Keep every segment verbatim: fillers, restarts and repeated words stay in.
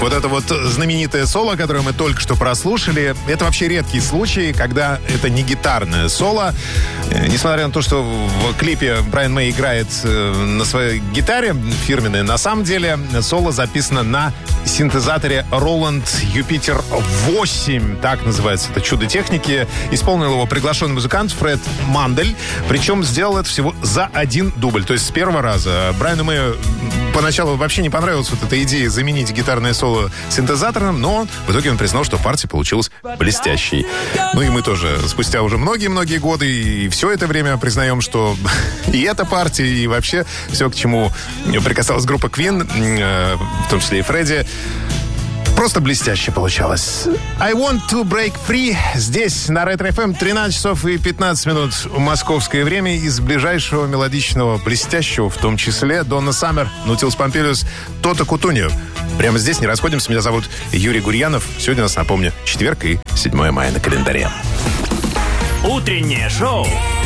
Вот это вот знаменитое соло, которое мы только что прослушали, это вообще редкий случай, когда это не гитарное соло. Несмотря на то, что в клипе Брайан Мэй играет на своей гитаре фирменной, на самом деле соло записано на синтезаторе Roland Jupiter восемь. Так называется это чудо техники. Исполнил его приглашенный музыкант Фред Мандель. Причем сделал это всего за один дубль. То есть с первого раза. Брайану Мэю поначалу вообще не понравилась вот эта идея заменить гитарное соло синтезатором, но в итоге он признал, что партия получилась блестящей. Ну и мы тоже спустя уже многие-многие годы и все это время признаем, что и эта партия, и вообще все, к чему прикасалась группа Queen, в том числе и Фредди, просто блестяще получалось. I want to break free. Здесь, на Ретро эф эм, тринадцать часов и пятнадцать минут московское время. Из ближайшего мелодичного, блестящего, в том числе, Донна Саммер, Наутилус Помпилиус, Тото Кутуньо. Прямо здесь не расходимся. Меня зовут Юрий Гурьянов. Сегодня у нас, напомню, четверг и седьмое мая на календаре. Утреннее шоу.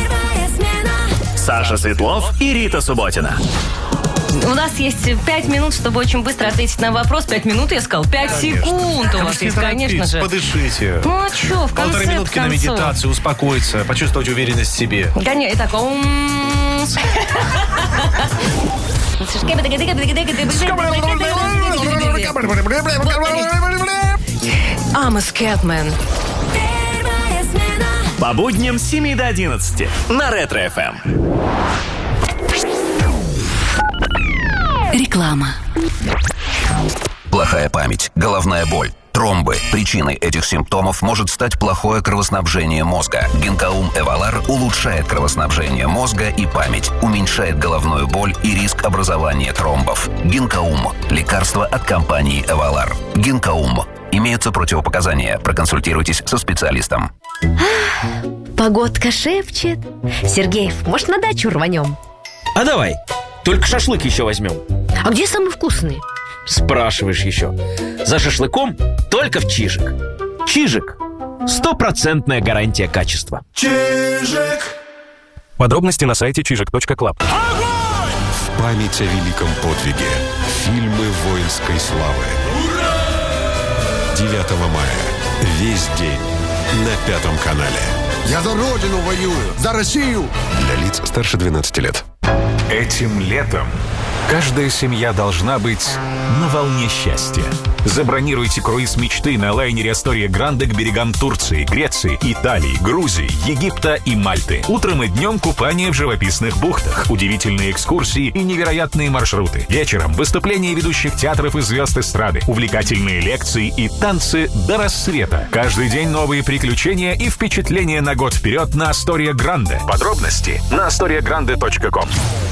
Саша Светлов и Рита Субботина. У нас есть пять минут, чтобы очень быстро ответить на вопрос. Пять минут, я сказал. Пять секунд у вас есть, конечно же. Подышите. Ну а что, в конце Полторы минутки на медитацию, успокоиться, почувствовать уверенность в себе. Конечно, итак, I'm a Scatman. По будням с семи до одиннадцати на Ретро эф эм. Реклама. Плохая память, головная боль, тромбы. Причиной этих симптомов может стать плохое кровоснабжение мозга. Гинкаум Эвалар улучшает кровоснабжение мозга и память, уменьшает головную боль и риск образования тромбов. Гинкаум – лекарство от компании Эвалар. Гинкаум. Имеются противопоказания. Проконсультируйтесь со специалистом. Погодка шепчет. Сергеев, может, на дачу рванем? А давай. Только шашлык еще возьмем. А где самые вкусные? Спрашиваешь еще. За шашлыком только в Чижик. Чижик. Стопроцентная гарантия качества. Чижик. Подробности на сайте чижик точка клаб. В память о великом подвиге. Фильмы воинской славы. девятого мая. Весь день на Пятом канале. Я за Родину воюю, за Россию. Для лиц старше двенадцати лет. Этим летом каждая семья должна быть на волне счастья. Забронируйте круиз мечты на лайнере Астория Гранде к берегам Турции, Греции, Италии, Грузии, Египта и Мальты. Утром и днем купание в живописных бухтах, удивительные экскурсии и невероятные маршруты. Вечером выступления ведущих театров и звезд эстрады, увлекательные лекции и танцы до рассвета. Каждый день новые приключения и впечатления на год вперед на Астория Гранде. Подробности на астория гранде точка ком.